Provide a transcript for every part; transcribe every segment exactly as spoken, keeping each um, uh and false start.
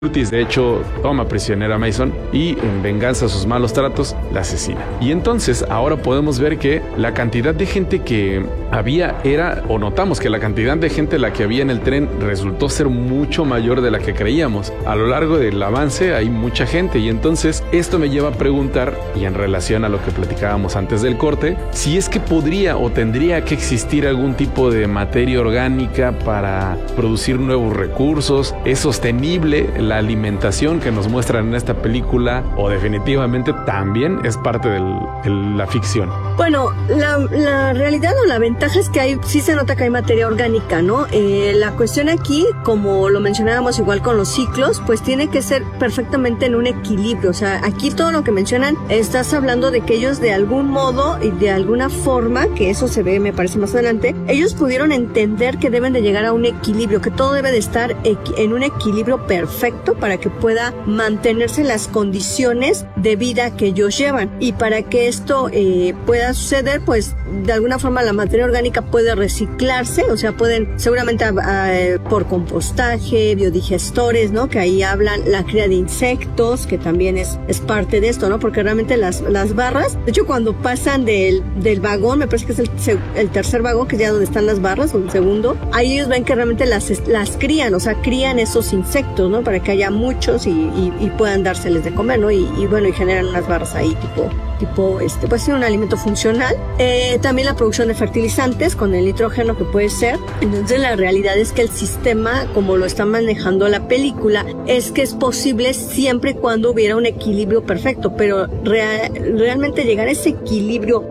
Curtis, de hecho, toma prisionera a Mason y, en venganza a sus malos tratos, la asesina. Y entonces, ahora podemos ver que la cantidad de gente que había era, o notamos que la cantidad de gente la que había en el tren resultó ser mucho mayor de la que creíamos. A lo largo del avance hay mucha gente y entonces esto me lleva a preguntar, y en relación a lo que platicábamos antes del corte, si es que podría o tendría que existir algún tipo de materia orgánica para producir nuevos recursos. ¿Es sostenible la alimentación que nos muestran en esta película, o definitivamente también es parte del, de la ficción? Bueno, la, la realidad o la ventaja es que hay, sí se nota que hay materia orgánica, ¿no? Eh, la cuestión aquí, como lo mencionábamos igual con los ciclos, pues tiene que ser perfectamente en un equilibrio. O sea, aquí todo lo que mencionan, estás hablando de que ellos de algún modo y de alguna forma, que eso se ve, me parece más adelante, ellos pudieron entender que deben de llegar a un equilibrio, que todo debe de estar en un equilibrio perfecto para que pueda mantenerse las condiciones de vida que ellos llevan. Y para que esto eh, pueda suceder, pues de alguna forma la materia orgánica puede reciclarse, o sea, pueden seguramente eh, por compostaje, biodigestores, ¿no? Que ahí hablan, la cría de insectos, que también es, es parte de esto, ¿no? Porque realmente las, las barras, de hecho cuando pasan del, del vagón, me parece que es el, el tercer vagón, que es ya donde están las barras, o el segundo, ahí ellos ven que realmente las, las crían, o sea, crían esos insectos, ¿no? Para que haya muchos y, y, y puedan dárseles de comer, ¿no? Y, y bueno, y generan unas barras ahí tipo, tipo este, pues sí, un alimento funcional. Eh, también la producción de fertilizantes con el nitrógeno que puede ser. Entonces la realidad es que el sistema, como lo está manejando la película, es que es posible siempre y cuando hubiera un equilibrio perfecto, pero real, realmente llegar a ese equilibrio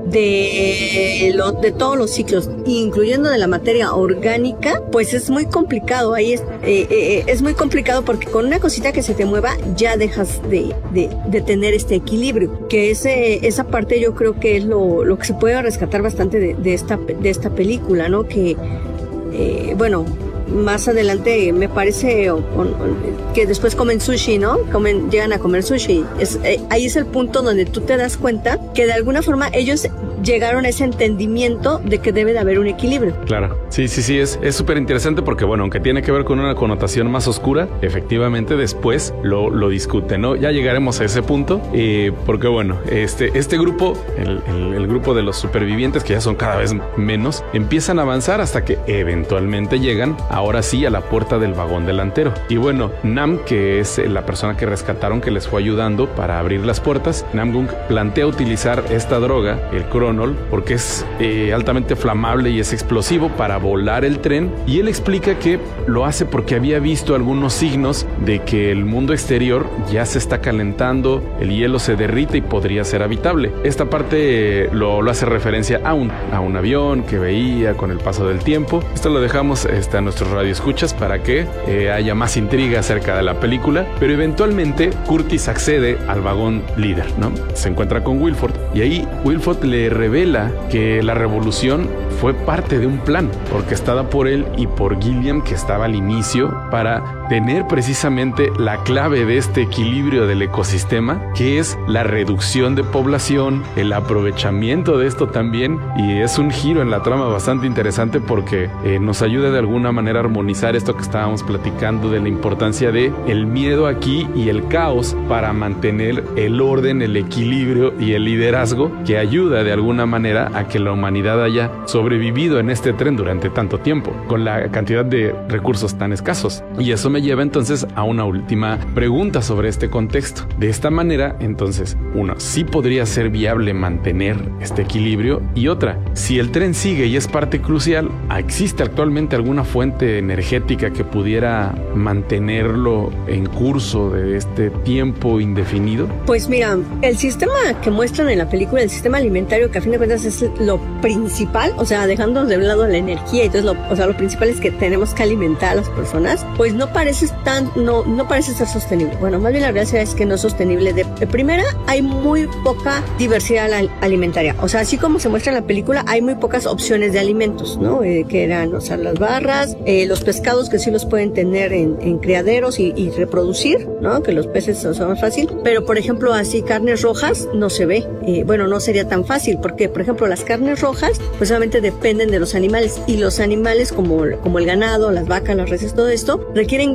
de, lo, de todos los ciclos, incluyendo de la materia orgánica, pues es muy complicado. Ahí es, eh, eh, es muy complicado porque con una cosita que se te mueva ya dejas de, de, de tener este equilibrio, que ese, esa parte yo creo que es lo, lo que se puede rescatar bastante de, de, esta, de esta película, ¿no? Que, eh, bueno, más adelante me parece o, o, que después comen sushi, ¿no? Comen, llegan a comer sushi. Es, eh, ahí es el punto donde tú te das cuenta que de alguna forma ellos llegaron a ese entendimiento de que debe de haber un equilibrio. Claro, sí, sí, sí, es es súper interesante porque, bueno, aunque tiene que ver con una connotación más oscura, efectivamente después lo, lo discuten, ¿no? Ya llegaremos a ese punto, eh, porque, bueno, este, este grupo, el, el, el grupo de los supervivientes, que ya son cada vez menos, empiezan a avanzar hasta que eventualmente llegan, ahora sí, a la puerta del vagón delantero. Y bueno, Nam, que es la persona que rescataron, que les fue ayudando para abrir las puertas, Namgung plantea utilizar esta droga, el Cronol, porque es eh, altamente flamable y es explosivo para volar el tren, y él explica que lo hace porque había visto algunos signos de que el mundo exterior ya se está calentando, el hielo se derrite y podría ser habitable. Esta parte eh, lo, lo hace referencia a un, a un avión que veía con el paso del tiempo. Esto lo dejamos este, a nuestros radioescuchas para que eh, haya más intriga acerca de la película, pero eventualmente Curtis accede al vagón líder, ¿no? Se encuentra con Wilford y ahí Wilford le revela que la revolución fue parte de un plan orquestada por él y por Gilliam, que estaba al inicio, para tener precisamente la clave de este equilibrio del ecosistema, que es la reducción de población, el aprovechamiento de esto también, y es un giro en la trama bastante interesante porque eh, nos ayuda de alguna manera a armonizar esto que estábamos platicando de la importancia de el miedo aquí y el caos para mantener el orden, el equilibrio y el liderazgo, que ayuda de alguna manera a que la humanidad haya sobrevivido en este tren durante tanto tiempo, con la cantidad de recursos tan escasos. Y eso me lleva entonces a una última pregunta sobre este contexto. De esta manera, entonces, uno, sí podría ser viable mantener este equilibrio, y otra, si el tren sigue y es parte crucial, ¿existe actualmente alguna fuente energética que pudiera mantenerlo en curso de este tiempo indefinido? Pues mira, el sistema que muestran en la película, el sistema alimentario, que a fin de cuentas es lo principal, o sea, dejando de lado la energía, entonces lo, o sea, lo principal es que tenemos que alimentar a las personas, pues no parece tan, no, no parece ser sostenible. Bueno, más bien la realidad es que no es sostenible. De, de primera, hay muy poca diversidad alimentaria, o sea, así como se muestra en la película, hay muy pocas opciones de alimentos, ¿no? Eh, que eran, o sea, las barras, eh, los pescados que sí los pueden tener en, en criaderos y, y reproducir, ¿no? Que los peces son más fácil, pero por ejemplo, así carnes rojas no se ve. Eh, bueno, no sería tan fácil, porque por ejemplo, las carnes rojas, pues solamente dependen de los animales, y los animales como, como el ganado, las vacas, las reses, todo esto, requieren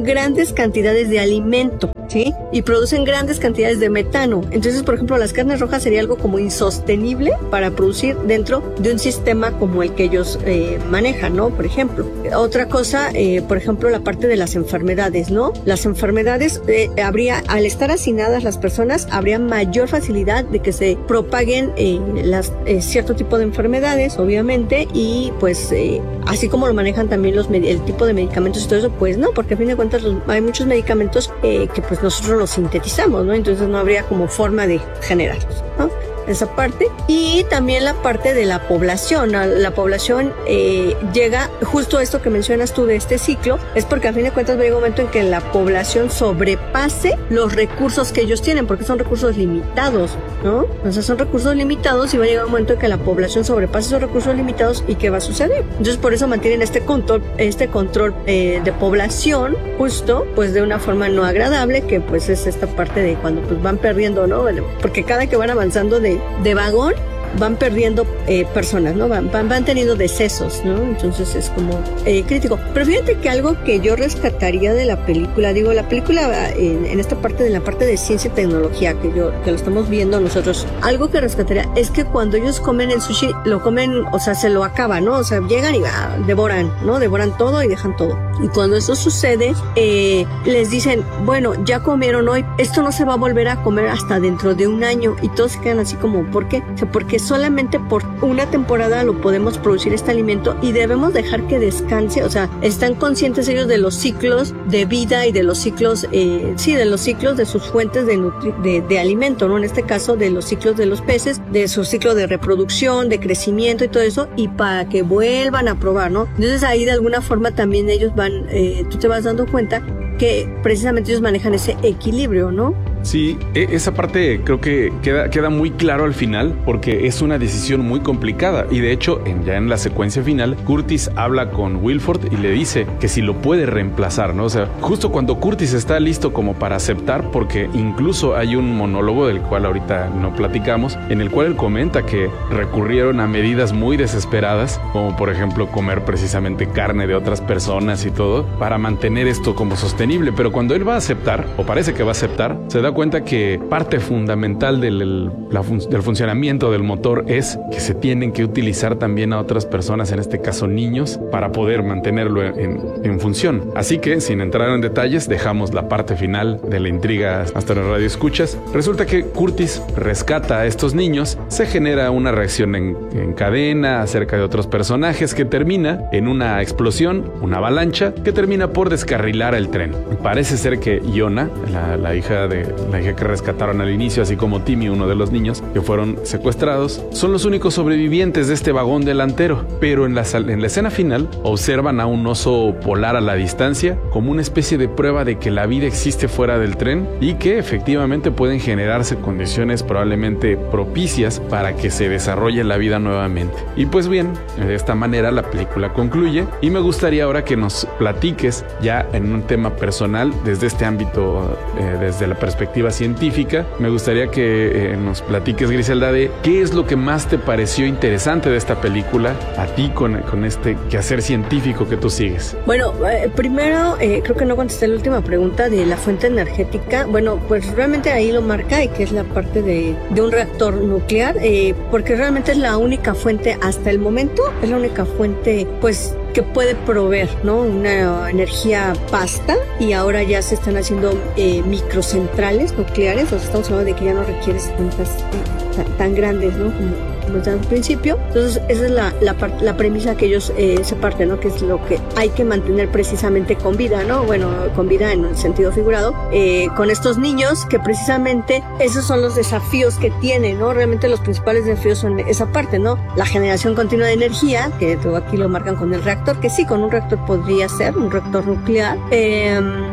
grandes cantidades de alimento, ¿sí? Y producen grandes cantidades de metano. Entonces, por ejemplo, las carnes rojas sería algo como insostenible para producir dentro de un sistema como el que ellos eh, manejan, ¿no? Por ejemplo. Otra cosa, eh, por ejemplo, la parte de las enfermedades, ¿no? Las enfermedades, eh, habría, al estar hacinadas las personas, habría mayor facilidad de que se propaguen eh, las, eh, cierto tipo de enfermedades, obviamente, y pues eh, así como lo manejan también los el tipo de medicamentos y todo eso, pues no, porque a fin de cuentas los, hay muchos medicamentos eh, que pues nosotros los sintetizamos, ¿no? Entonces no habría como forma de generarlos, ¿no? Esa parte. Y también la parte de la población. La población eh, llega, justo esto que mencionas tú de este ciclo, es porque a fin de cuentas va a llegar un momento en que la población sobrepase los recursos que ellos tienen, porque son recursos limitados, ¿no? O sea, son recursos limitados y va a llegar un momento en que la población sobrepase esos recursos limitados. ¿Y qué va a suceder? Entonces por eso mantienen este control, este control eh, de población, justo, pues de una forma no agradable, que pues es esta parte de cuando pues van perdiendo, ¿no? Porque cada que van avanzando de de vagón van perdiendo eh, personas, ¿no? Van, van, van teniendo decesos, ¿no? Entonces es como eh, crítico. Pero fíjate que algo que yo rescataría de la película, digo, la película en, en esta parte de la parte de ciencia y tecnología que yo, que lo estamos viendo nosotros, algo que rescataría es que cuando ellos comen el sushi, lo comen, o sea, se lo acaban, ¿no? O sea, llegan y ah, devoran, ¿no? Devoran todo y dejan todo. Y cuando eso sucede, eh, les dicen, bueno, ya comieron hoy, esto no se va a volver a comer hasta dentro de un año. Y todos se quedan así como, ¿por qué? O sea, porque solamente por una temporada lo podemos producir este alimento y debemos dejar que descanse. O sea, están conscientes ellos de los ciclos de vida y de los ciclos, eh, sí, de los ciclos de sus fuentes de, nutri- de, de alimento, ¿no? En este caso, de los ciclos de los peces, de su ciclo de reproducción, de crecimiento y todo eso, y para que vuelvan a probar, ¿no? Entonces ahí de alguna forma también ellos van, eh, tú te vas dando cuenta que precisamente ellos manejan ese equilibrio, ¿no? Sí, esa parte creo que queda, queda muy claro al final porque es una decisión muy complicada y de hecho en, ya en la secuencia final Curtis habla con Wilford y le dice que si lo puede reemplazar, ¿no? O sea, justo cuando Curtis está listo como para aceptar, porque incluso hay un monólogo del cual ahorita no platicamos, en el cual él comenta que recurrieron a medidas muy desesperadas, como por ejemplo comer precisamente carne de otras personas y todo, para mantener esto como sostenible, pero cuando él va a aceptar, o parece que va a aceptar, se da cuenta que parte fundamental del, el, la fun- del funcionamiento del motor es que se tienen que utilizar también a otras personas, en este caso niños, para poder mantenerlo en, en función. Así que, sin entrar en detalles, dejamos la parte final de la intriga hasta en radio escuchas. Resulta que Curtis rescata a estos niños, se genera una reacción en, en cadena acerca de otros personajes que termina en una explosión, una avalancha, que termina por descarrilar el tren. Parece ser que Iona, la, la hija de la hija que rescataron al inicio, así como Timmy, uno de los niños que fueron secuestrados, son los únicos sobrevivientes de este vagón delantero. Pero en la, en la escena final observan a un oso polar a la distancia como una especie de prueba de que la vida existe fuera del tren y que efectivamente pueden generarse condiciones probablemente propicias para que se desarrolle la vida nuevamente. Y pues bien, de esta manera la película concluye y me gustaría ahora que nos platiques ya en un tema personal desde este ámbito, eh, desde la perspectiva científica. Me gustaría que eh, nos platiques, Griselda, de qué es lo que más te pareció interesante de esta película a ti con, con este quehacer científico que tú sigues. Bueno, eh, primero eh, creo que no contesté la última pregunta de la fuente energética. Bueno, pues realmente ahí lo marca, y que es la parte de, de un reactor nuclear, eh, porque realmente es la única fuente hasta el momento, es la única fuente pues que puede proveer, ¿no? Una energía vasta, y ahora ya se están haciendo eh, microcentrales nucleares, o sea, estamos hablando de que ya no requieres tantas eh, tan, tan grandes, ¿no? Como como al principio. Entonces esa es la, la, la premisa que ellos eh, se parten, ¿no? Que es lo que hay que mantener precisamente con vida, ¿no? Bueno, con vida en un sentido figurado, eh, con estos niños, que precisamente esos son los desafíos que tienen, ¿no? Realmente los principales desafíos son esa parte, ¿no? La generación continua de energía, que aquí lo marcan con el reactor, que sí, con un reactor podría ser un reactor nuclear, eh,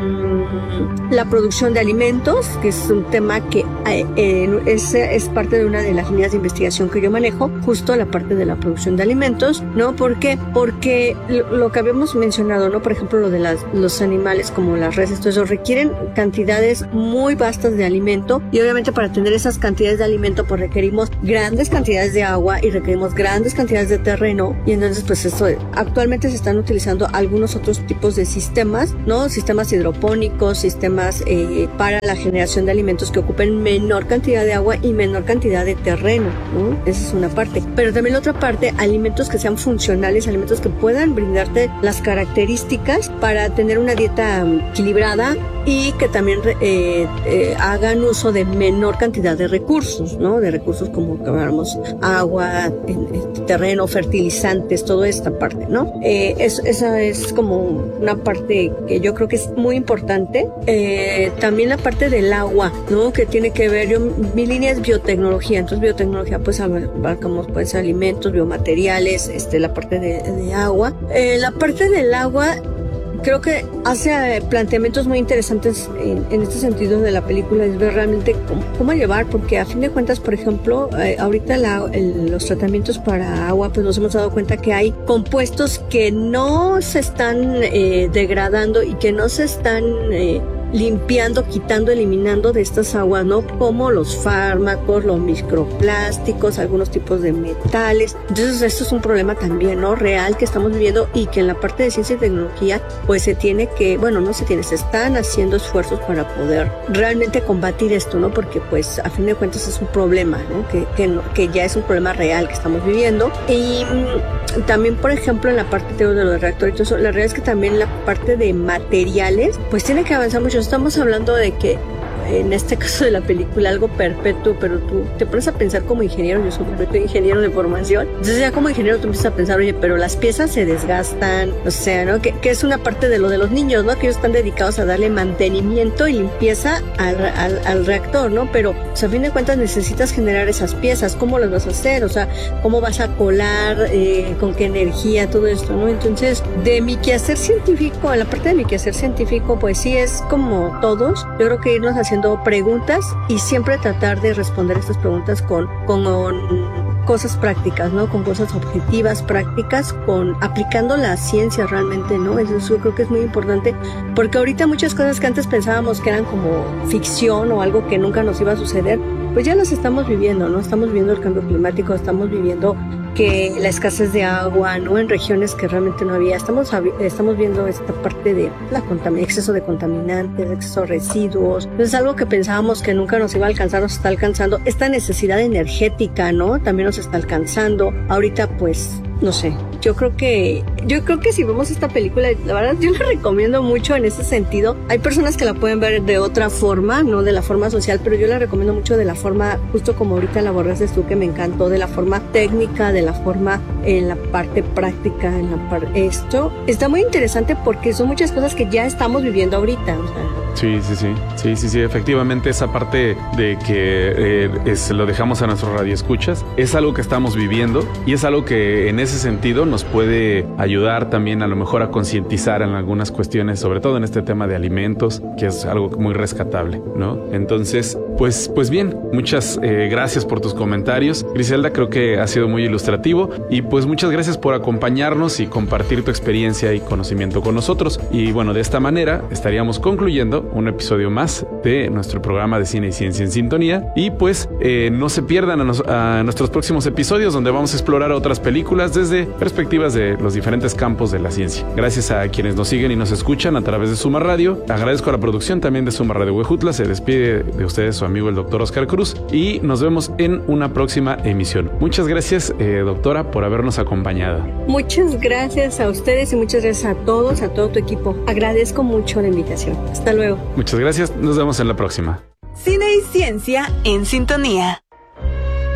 la producción de alimentos, que es un tema que eh, es, es parte de una de las líneas de investigación que yo manejo, justo la parte de la producción de alimentos, ¿no? ¿Por qué? Porque lo, lo que habíamos mencionado, ¿no? Por ejemplo, lo de las, los animales como las reses, todo eso requieren cantidades muy vastas de alimento, y obviamente para tener esas cantidades de alimento pues requerimos grandes cantidades de agua y requerimos grandes cantidades de terreno, y entonces pues esto actualmente se están utilizando algunos otros tipos de sistemas, ¿no? Sistemas hidropónicos, sistemas eh, para la generación de alimentos que ocupen menor cantidad de agua y menor cantidad de terreno, ¿no? Esa es una parte, pero también la otra parte, alimentos que sean funcionales, alimentos que puedan brindarte las características para tener una dieta equilibrada y que también eh, eh, hagan uso de menor cantidad de recursos, ¿no? De recursos como, hablamos, agua, en, en terreno, fertilizantes, toda esta parte, ¿no? Eh, es, esa es como una parte que yo creo que es muy importante. Eh, también la parte del agua, ¿no? Que tiene que ver, yo, mi línea es biotecnología, entonces biotecnología pues abarcamos pues alimentos, biomateriales, este, la parte de, de agua. Eh, la parte del agua creo que hace planteamientos muy interesantes en, en este sentido de la película, es ver realmente cómo, cómo llevar, porque a fin de cuentas, por ejemplo, eh, ahorita la, el, los tratamientos para agua, pues nos hemos dado cuenta que hay compuestos que no se están eh, degradando y que no se están eh, limpiando, quitando, eliminando de estas aguas, ¿no? Como los fármacos, los microplásticos, algunos tipos de metales. Entonces esto es un problema también, ¿no? Real que estamos viviendo, y que en la parte de ciencia y tecnología pues se tiene que, bueno, no se tiene, se están haciendo esfuerzos para poder realmente combatir esto, ¿no? Porque pues a fin de cuentas es un problema, ¿no? Que, que, no, que ya es un problema real que estamos viviendo. Y mmm, también, por ejemplo, en la parte de los reactores, la realidad es que también la parte de materiales pues tiene que avanzar mucho. Estamos hablando de que en este caso de la película algo perpetuo, pero tú te pones a pensar como ingeniero, yo soy un ingeniero de formación, entonces ya como ingeniero tú empiezas a pensar, oye, pero las piezas se desgastan, o sea, ¿no? Que, que es una parte de lo de los niños, ¿no? Que ellos están dedicados a darle mantenimiento y limpieza al, al, al reactor, ¿no? Pero, o sea, a fin de cuentas necesitas generar esas piezas, ¿cómo las vas a hacer? O sea, ¿cómo vas a colar? Eh, ¿Con qué energía? Todo esto, ¿no? Entonces, de mi quehacer científico, en la parte de mi quehacer científico, pues sí es como todos, yo creo que irnos haciendo preguntas y siempre tratar de responder estas preguntas con, con, con cosas prácticas, ¿no? Con cosas objetivas, prácticas, con aplicando la ciencia realmente, ¿no? Eso yo creo que es muy importante, porque ahorita muchas cosas que antes pensábamos que eran como ficción o algo que nunca nos iba a suceder, pues ya las estamos viviendo, ¿no? Estamos viviendo el cambio climático, estamos viviendo que la escasez de agua, ¿no? En regiones que realmente no había. Estamos, estamos viendo esta parte de la contamin- exceso de contaminantes, exceso de residuos. Entonces, algo que pensábamos que nunca nos iba a alcanzar, nos está alcanzando. Esta necesidad energética, ¿no? También nos está alcanzando. Ahorita, pues, no sé. Yo creo que, yo creo que si vemos esta película, la verdad, yo la recomiendo mucho en ese sentido. Hay personas que la pueden ver de otra forma, no de la forma social, pero yo la recomiendo mucho de la forma, justo como ahorita la abordaste tú, que me encantó, de la forma técnica, de la forma en la parte práctica, en la parte, esto está muy interesante porque son muchas cosas que ya estamos viviendo ahorita, o sea. Sí, sí, sí, sí, sí, sí, efectivamente esa parte de que eh, es, lo dejamos a nuestros radioescuchas es algo que estamos viviendo y es algo que en ese sentido nos puede ayudar también a lo mejor a concientizar en algunas cuestiones, sobre todo en este tema de alimentos, que es algo muy rescatable, ¿no? Entonces, pues, pues bien, muchas eh, gracias por tus comentarios, Griselda, creo que ha sido muy ilustrativo y pues muchas gracias por acompañarnos y compartir tu experiencia y conocimiento con nosotros. Y bueno, de esta manera estaríamos concluyendo un episodio más de nuestro programa de Cine y Ciencia en Sintonía y pues eh, no se pierdan a, nos, a nuestros próximos episodios donde vamos a explorar otras películas desde perspectivas de los diferentes campos de la ciencia. Gracias a quienes nos siguen y nos escuchan a través de Suma Radio. Agradezco a la producción también de Suma Radio Huejutla. Se despide de ustedes su amigo el doctor Oscar Cruz y nos vemos en una próxima emisión. Muchas gracias, eh, doctora, por habernos acompañado. Muchas gracias a ustedes y muchas gracias a todos, a todo tu equipo. Agradezco mucho la invitación. Hasta luego. Muchas gracias, nos vemos en la próxima. Cine y Ciencia en Sintonía.